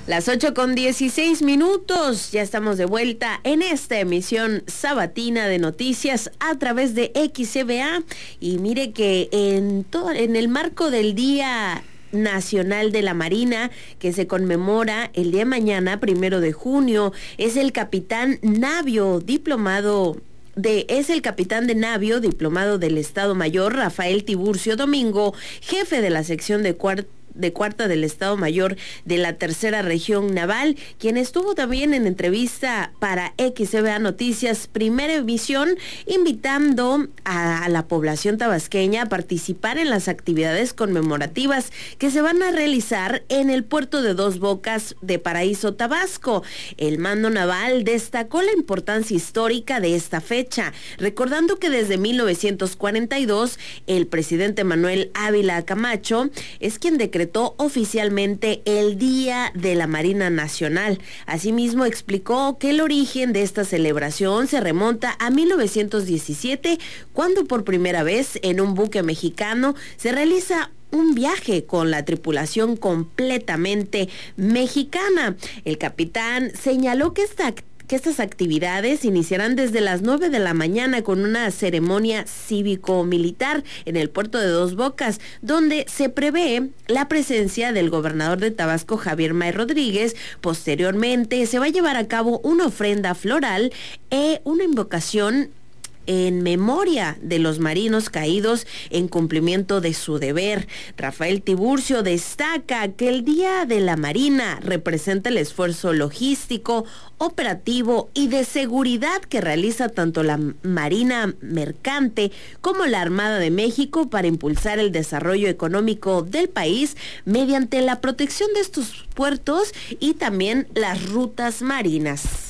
Las 8:16, ya estamos de vuelta en esta emisión sabatina de noticias a través de XCBA. Y mire que en el marco del Día Nacional de la Marina, que se conmemora el día de mañana, 1 de junio, es el capitán de navío, diplomado del Estado Mayor, Rafael Tiburcio Domingo, jefe de la sección de cuarta del Estado Mayor de la Tercera Región Naval, quien estuvo también en entrevista para XCBA Noticias Primera Emisión, invitando a la población tabasqueña a participar en las actividades conmemorativas que se van a realizar en el puerto de Dos Bocas de Paraíso, Tabasco. El mando naval destacó la importancia histórica de esta fecha, recordando que desde 1942 el presidente Manuel Ávila Camacho es quien decretó oficialmente el Día de la Marina Nacional. Asimismo, explicó que el origen de esta celebración se remonta a 1917, cuando por primera vez en un buque mexicano se realiza un viaje con la tripulación completamente mexicana. El capitán señaló que estas actividades iniciarán desde las 9 de la mañana con una ceremonia cívico-militar en el puerto de Dos Bocas, donde se prevé la presencia del gobernador de Tabasco, Javier May Rodríguez. Posteriormente se va a llevar a cabo una ofrenda floral e una invocación en memoria de los marinos caídos en cumplimiento de su deber. Rafael Tiburcio destaca que el Día de la Marina representa el esfuerzo logístico, operativo y de seguridad que realiza tanto la Marina Mercante como la Armada de México para impulsar el desarrollo económico del país mediante la protección de estos puertos y también las rutas marinas.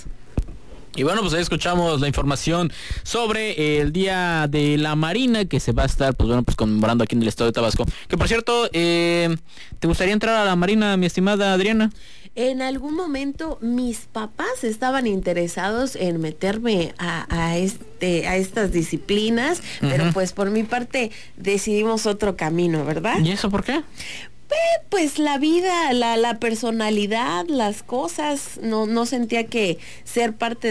Y bueno, pues ahí escuchamos la información sobre el Día de la Marina que se va a estar, conmemorando aquí en el estado de Tabasco. Que por cierto, ¿te gustaría entrar a la Marina, mi estimada Adriana? En algún momento mis papás estaban interesados en meterme a estas disciplinas, pero pues por mi parte decidimos otro camino, ¿verdad? ¿Y eso por qué? Pues la vida, la personalidad, las cosas, no sentía que ser parte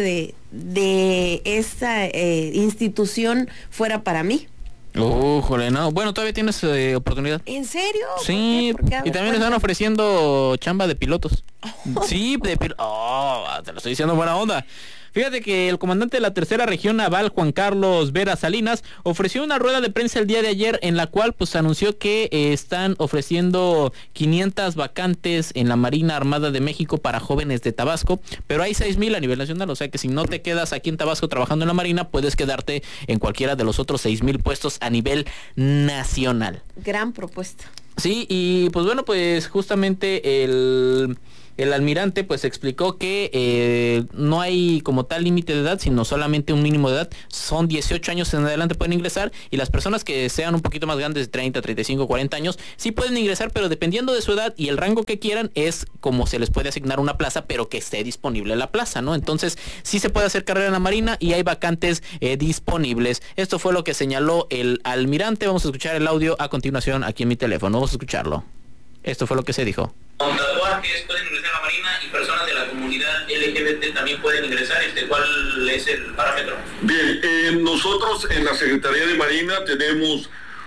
de esta institución fuera para mí. Jole, no. Bueno, todavía tienes oportunidad. ¿En serio? Sí, ¿Por qué? Y también les están ofreciendo chamba de pilotos. Sí, te lo estoy diciendo buena onda. Fíjate que el comandante de la Tercera Región Naval, Juan Carlos Vera Salinas, ofreció una rueda de prensa el día de ayer en la cual anunció que están ofreciendo 500 vacantes en la Marina Armada de México para jóvenes de Tabasco, pero hay 6,000 a nivel nacional, o sea que si no te quedas aquí en Tabasco trabajando en la Marina, puedes quedarte en cualquiera de los otros 6,000 puestos a nivel nacional. Gran propuesta. Sí, y justamente el almirante explicó que no hay como tal límite de edad, sino solamente un mínimo de edad. Son 18 años en adelante pueden ingresar, y las personas que sean un poquito más grandes, de 30, 35, 40 años, sí pueden ingresar, pero dependiendo de su edad y el rango que quieran, es como se les puede asignar una plaza, pero que esté disponible la plaza, ¿no? Entonces, sí se puede hacer carrera en la Marina y hay vacantes disponibles. Esto fue lo que señaló el almirante. Vamos a escuchar el audio a continuación aquí en mi teléfono. Vamos a escucharlo. Esto fue lo que se dijo. Con tatuajes pueden ingresar a la Marina y personas de la comunidad LGBT también pueden ingresar. ¿Cuál es el parámetro? Bien, nosotros en la Secretaría de Marina tenemos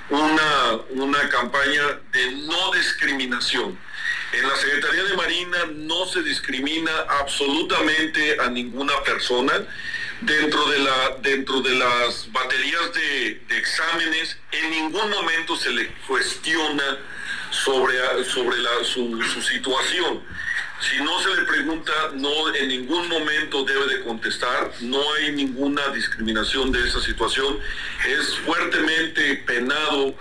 una campaña de no discriminación. En la Secretaría de Marina no se discrimina absolutamente a ninguna persona. Dentro de las baterías de exámenes, en ningún momento se le cuestiona sobre su situación. Si no se le pregunta, no en ningún momento debe de contestar. No hay ninguna discriminación de esa situación. Es fuertemente penado.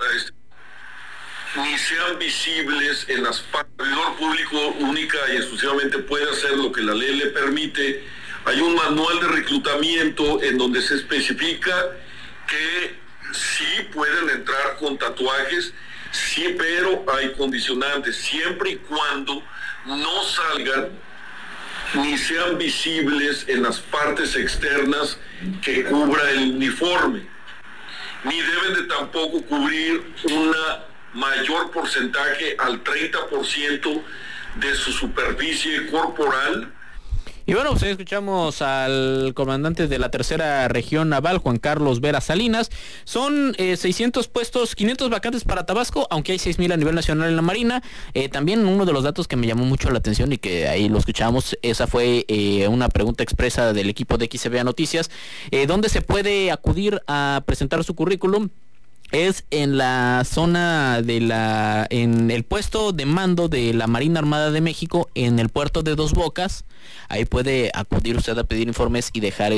Ni sean visibles en las partes. El servidor público única y exclusivamente puede hacer lo que la ley le permite. Hay un manual de reclutamiento en donde se especifica que sí pueden entrar con tatuajes, sí, pero hay condicionantes, siempre y cuando no salgan ni sean visibles en las partes externas que cubra el uniforme, ni deben de tampoco cubrir una mayor porcentaje al 30% de su superficie corporal. Y bueno, pues escuchamos al comandante de la tercera región naval, Juan Carlos Vera Salinas. Son 600 puestos, 500 vacantes para Tabasco, aunque hay 6,000 a nivel nacional en la Marina. También uno de los datos que me llamó mucho la atención y que ahí lo escuchamos, esa fue una pregunta expresa del equipo de XCBA Noticias, ¿dónde se puede acudir a presentar su currículum? Es en la zona en el puesto de mando de la Marina Armada de México, en el puerto de Dos Bocas. Ahí puede acudir usted a pedir informes y dejar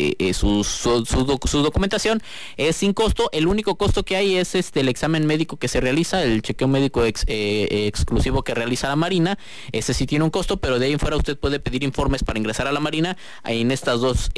su documentación. Es sin costo. El único costo que hay es el examen médico que se realiza, el chequeo médico exclusivo que realiza la Marina. Ese sí tiene un costo, pero de ahí en fuera usted puede pedir informes para ingresar a la Marina en estas dos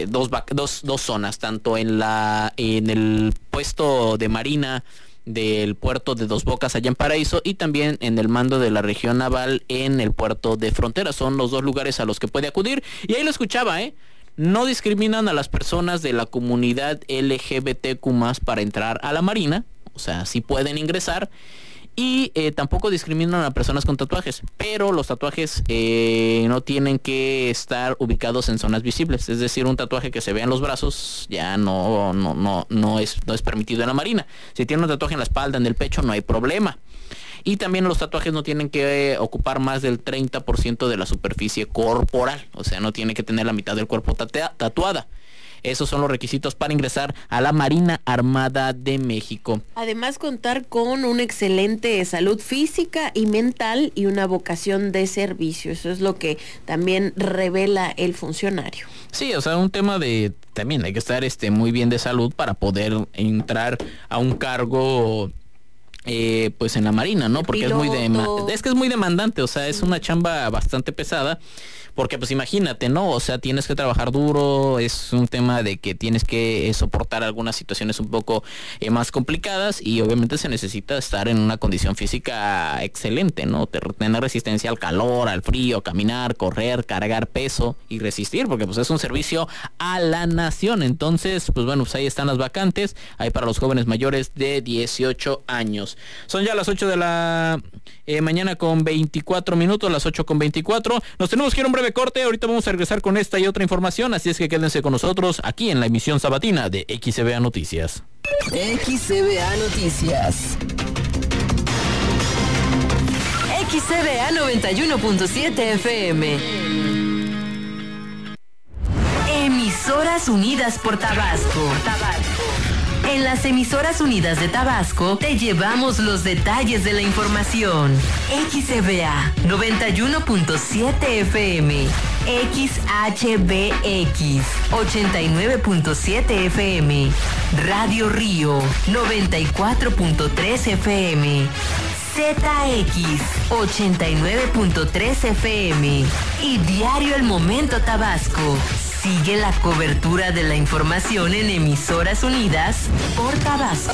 zonas, tanto en el puesto de Marina del puerto de Dos Bocas allá en Paraíso, y también en el mando de la región naval en el puerto de Frontera. Son los dos lugares a los que puede acudir. Y ahí lo escuchaba, no discriminan a las personas de la comunidad LGBTQ+ para entrar a la Marina, o sea, sí pueden ingresar. Y tampoco discriminan a personas con tatuajes, pero los tatuajes no tienen que estar ubicados en zonas visibles. Es decir, un tatuaje que se vea en los brazos ya no es permitido en la Marina. Si tiene un tatuaje en la espalda, en el pecho, no hay problema. Y también los tatuajes no tienen que ocupar más del 30% de la superficie corporal, o sea, no tiene que tener la mitad del cuerpo tatuada. Esos son los requisitos para ingresar a la Marina Armada de México. Además, contar con una excelente salud física y mental y una vocación de servicio. Eso es lo que también revela el funcionario. Sí, o sea, un tema de... También hay que estar muy bien de salud para poder entrar a un cargo... pues en la Marina, ¿no? Porque es que es muy demandante, o sea, es una chamba bastante pesada. Porque pues imagínate, ¿no? O sea, tienes que trabajar duro, es un tema de que tienes que soportar algunas situaciones un poco más complicadas, y obviamente se necesita estar en una condición física excelente, ¿no? Tener resistencia al calor, al frío, caminar, correr, cargar peso y resistir, porque pues es un servicio a la nación. Entonces, pues bueno, pues ahí están las vacantes, hay para los jóvenes mayores de 18 años. Son ya las 8 de la mañana con 24 minutos, las 8:24. Nos tenemos que ir a un breve corte, ahorita vamos a regresar con esta y otra información, así es que quédense con nosotros aquí en la emisión sabatina de XCBA Noticias. XCBA Noticias. XCBA 91.7 FM. Emisoras Unidas por Tabasco. En las Emisoras Unidas de Tabasco te llevamos los detalles de la información. XCBA 91.7 FM, XHBX 89.7 FM, Radio Río 94.3 FM, ZX 89.3 FM y Diario El Momento Tabasco. Sigue la cobertura de la información en Emisoras Unidas por Tabasco.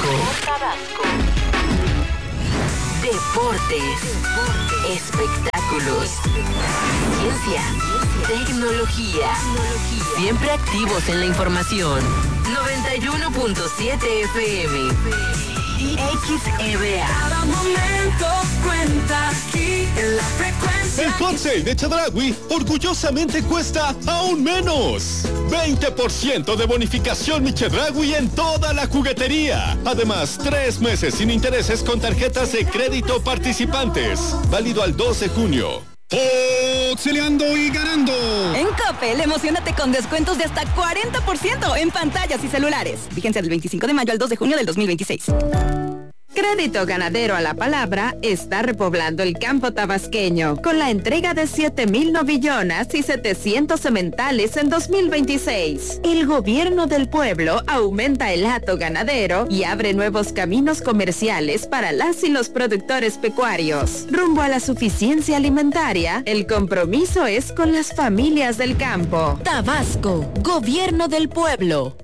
Deportes, espectáculos, ciencia, tecnología. Siempre activos en la información. 91.7 FM. Y XEBA. Cada momento cuenta aquí en la frecuencia. El Hot Sale de Chedraui orgullosamente cuesta aún menos. 20% de bonificación Mi Chedraui en toda la juguetería. Además, 3 meses sin intereses con tarjetas de crédito participantes. Válido al 2 de junio. ¡Oxeleando y ganando! En Coppel, emocionate con descuentos de hasta 40% en pantallas y celulares. Vigencia del 25 de mayo al 2 de junio del 2026. Crédito Ganadero a la Palabra está repoblando el campo tabasqueño con la entrega de 7,000 novillonas y 700 sementales en 2026. El gobierno del pueblo aumenta el hato ganadero y abre nuevos caminos comerciales para las y los productores pecuarios. Rumbo a la suficiencia alimentaria, el compromiso es con las familias del campo. Tabasco, gobierno del pueblo.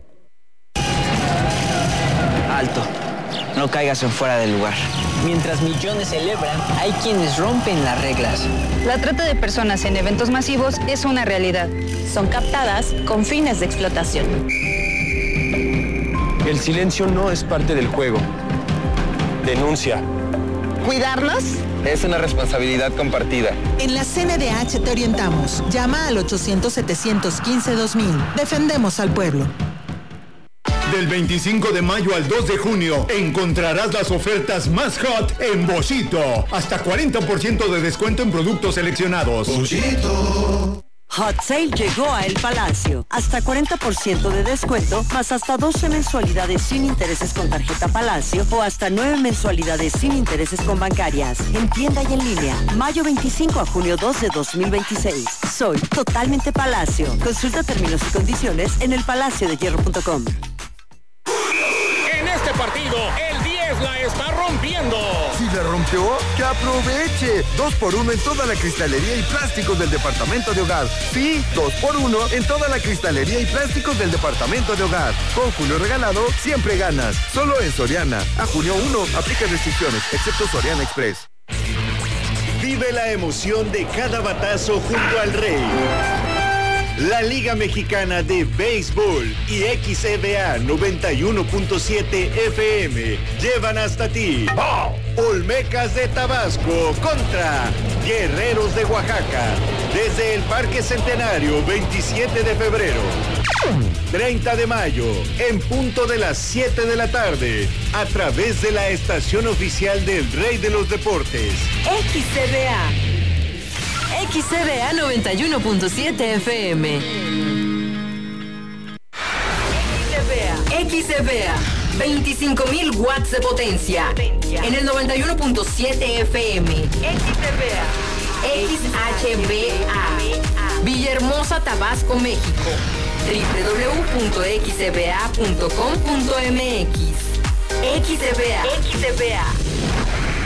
Alto. No caigas en fuera del lugar. Mientras millones celebran, hay quienes rompen las reglas. La trata de personas en eventos masivos es una realidad. Son captadas con fines de explotación. El silencio no es parte del juego. Denuncia. Cuidarnos Es una responsabilidad compartida. En la CNDH te orientamos. Llama al 800-715-2000. Defendemos al pueblo. Del 25 de mayo al 2 de junio encontrarás las ofertas más hot en Boschito. Hasta 40% de descuento en productos seleccionados. Boschito. Hot Sale llegó a El Palacio. Hasta 40% de descuento, más hasta 12 mensualidades sin intereses con tarjeta Palacio o hasta 9 mensualidades sin intereses con bancarias. En tienda y en línea. Mayo 25 a junio 2 de 2026. Soy totalmente Palacio. Consulta términos y condiciones en elpalaciodehierro.com. En este partido, el 10 la está rompiendo. Si la rompió, que aproveche. 2x1 en toda la cristalería y plásticos del departamento de hogar. Sí, 2x1 en toda la cristalería y plásticos del departamento de hogar. Con Julio regalado, siempre ganas. Solo en Soriana. A junio 1, aplica restricciones, excepto Soriana Express. Vive la emoción de cada batazo junto al Rey. La Liga Mexicana de Béisbol y XCBA 91.7 FM llevan hasta ti Olmecas de Tabasco contra Guerreros de Oaxaca desde el Parque Centenario 27 de febrero. 30 de mayo, en punto de las 7 de la tarde, a través de la estación oficial del Rey de los Deportes. XCBA 91.7 FM. XCBA 25.000 watts de potencia. En el 91.7 FM. XCBA. Villahermosa, Tabasco, México. www.xcba.com.mx. XCBA.